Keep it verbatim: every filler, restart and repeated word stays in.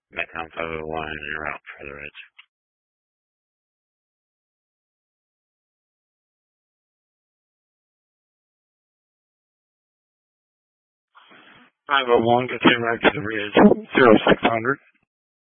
Metcon five oh one, you're out for the Reds. five oh one, get you back to the Reds, zero six hundred.